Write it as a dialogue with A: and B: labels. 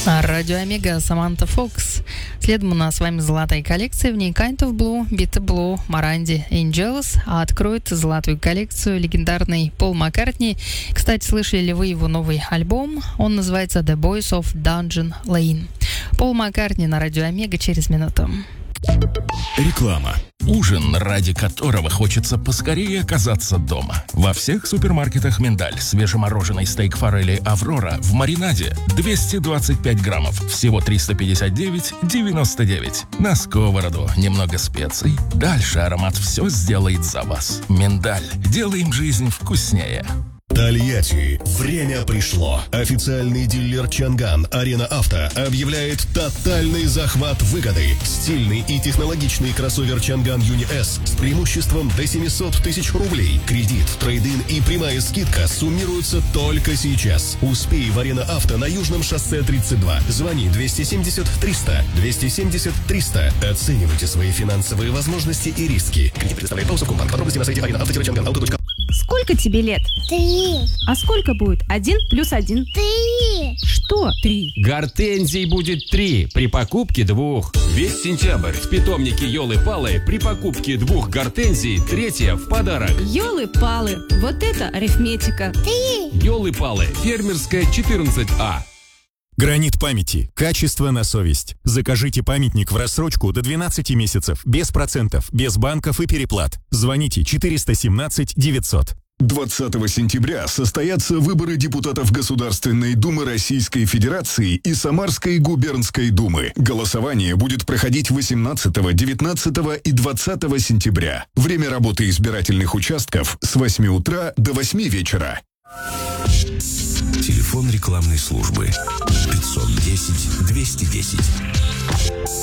A: На радио Омега Саманта Фокс. Следом у нас с вами золотая коллекция. В ней Kind of Blue, Bitter Blue, Morandi, Angels. А откроет золотую коллекцию легендарный Пол Маккартни. Кстати, слышали ли вы его новый альбом? Он называется The Boys of Dungeon Lane. Пол Маккартни на радио Омега через минуту.
B: Реклама. Ужин, ради которого хочется поскорее оказаться дома. Во всех супермаркетах «Миндаль» свежемороженый стейк форели «Аврора» в маринаде 225 граммов, всего 359,99. На сковороду немного специй. Дальше аромат все сделает за вас. «Миндаль». Делаем жизнь вкуснее.
C: Тольятти. Время пришло. Официальный дилер Чанган Арена Авто объявляет тотальный захват выгоды. Стильный и технологичный кроссовер Чанган Юни С с преимуществом до 700 тысяч рублей. Кредит, трейд-ин и прямая скидка суммируются только сейчас. Успей в Арена Авто на Южном шоссе 32. Звони 270 300 270 300. Оценивайте свои финансовые возможности и риски. Кредит предоставляет Таусовкомбанк. Подробности на сайте arenaauto-changan.auto.com.
D: Сколько тебе лет?
E: 3.
D: А сколько будет 1 плюс 1?
E: 3.
D: Что 3?
F: Гортензий будет 3 при покупке 2. Весь сентябрь в питомнике Ёлы-Палы при покупке 2 гортензий 3 в подарок.
D: Ёлы-палы, вот это арифметика.
E: 3.
F: Ёлы-Палы, фермерская 14А.
G: Гранит памяти. Качество на совесть. Закажите памятник в рассрочку до 12 месяцев, без процентов, без банков и переплат. Звоните 417 900.
H: 20 сентября состоятся выборы депутатов Государственной Думы Российской Федерации и Самарской губернской думы. Голосование будет проходить 18, 19 и 20 сентября. Время работы избирательных участков с 8 утра до 8 вечера.
I: Телефон рекламной службы 510 210.